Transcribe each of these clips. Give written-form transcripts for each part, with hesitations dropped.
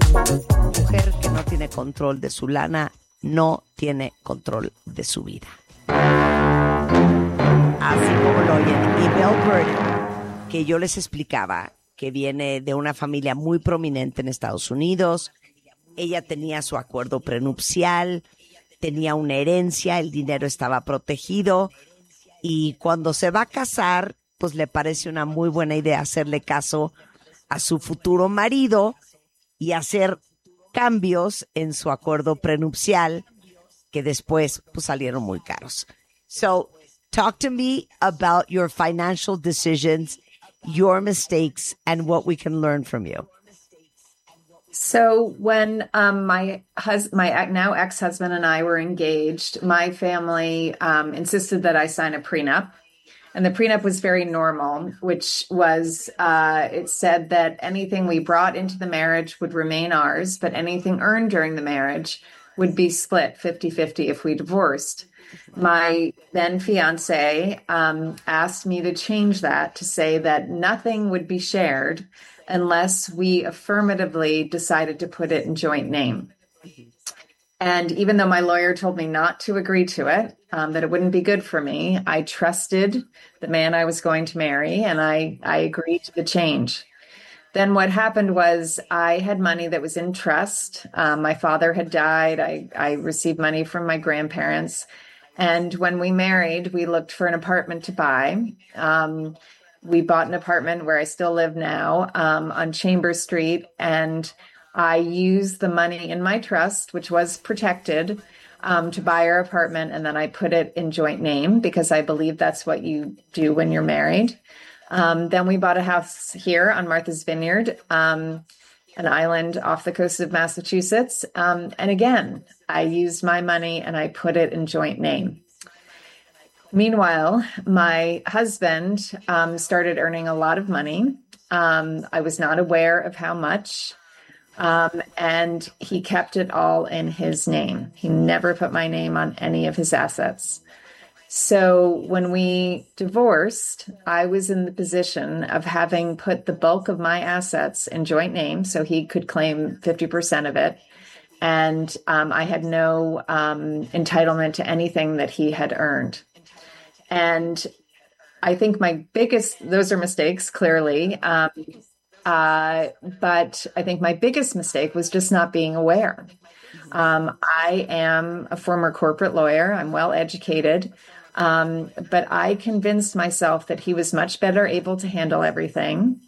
Mujer que no tiene control de su lana no tiene control de su vida. Así como lo oyen. Y Belle Birdie, que yo les explicaba, que viene de una familia muy prominente en Estados Unidos. Ella tenía su acuerdo prenupcial, tenía una herencia, el dinero estaba protegido y cuando se va a casar, pues le parece una muy buena idea hacerle caso a su futuro marido y hacer cambios en su acuerdo prenupcial que después pues salieron muy caros. So, talk to me about your financial decisions, your mistakes, and what we can learn from you. So when my now ex-husband and I were engaged, my family insisted that I sign a prenup. And the prenup was very normal, which was, it said that anything we brought into the marriage would remain ours, but anything earned during the marriage would be split 50-50 if we divorced. My then fiance asked me to change that to say that nothing would be shared unless we affirmatively decided to put it in joint name. And even though my lawyer told me not to agree to it, that it wouldn't be good for me, I trusted the man I was going to marry, and I agreed to the change. Then what happened was I had money that was in trust. My father had died. I received money from my grandparents. And when we married, we looked for an apartment to buy. We bought an apartment where I still live now, on Chambers Street, and I used the money in my trust, which was protected, to buy our apartment, and then I put it in joint name because I believe that's what you do when you're married. Then we bought a house here on Martha's Vineyard, an island off the coast of Massachusetts. And again, I used my money and I put it in joint name. Meanwhile, my husband started earning a lot of money. I was not aware of how much. And he kept it all in his name. He never put my name on any of his assets. So when we divorced, I was in the position of having put the bulk of my assets in joint name so he could claim 50% of it. And I had no entitlement to anything that he had earned. And I think those are mistakes, clearly. But I think my biggest mistake was just not being aware. I am a former corporate lawyer. I'm well educated. But I convinced myself that he was much better able to handle everything.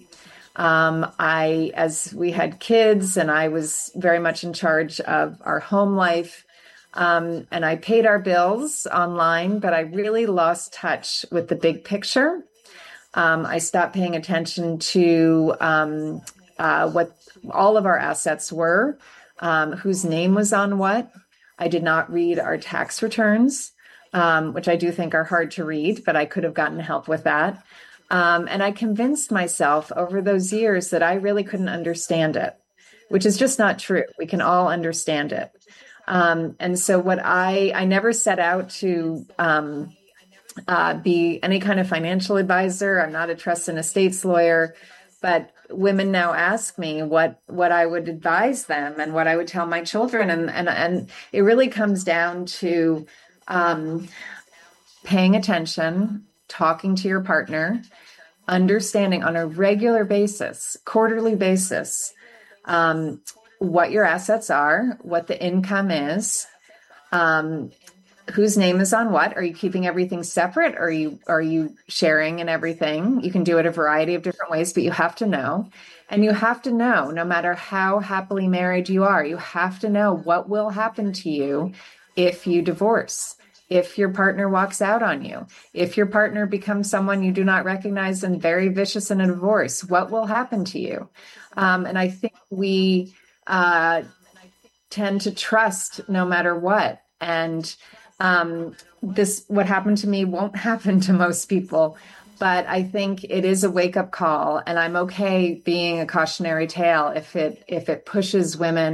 As we had kids and I was very much in charge of our home life, and I paid our bills online, but I really lost touch with the big picture. I stopped paying attention to what all of our assets were, whose name was on what. I did not read our tax returns, which I do think are hard to read, but I could have gotten help with that. And I convinced myself over those years that I really couldn't understand it, which is just not true. We can all understand it. And so what I never set out to be any kind of financial advisor. I'm not a trust and estates lawyer, but women now ask me what I would advise them and what I would tell my children. And it really comes down to paying attention, talking to your partner, understanding on a regular basis, quarterly basis, what your assets are, what the income is, whose name is on what. Are you keeping everything separate? Or are you sharing in everything? You can do it a variety of different ways, but you have to know. And you have to know, no matter how happily married you are, you have to know what will happen to you if you divorce, if your partner walks out on you, if your partner becomes someone you do not recognize and very vicious in a divorce, what will happen to you? And I think we tend to trust no matter what. And what happened to me won't happen to most people, but I think it is a wake-up call, and I'm okay being a cautionary tale if it pushes women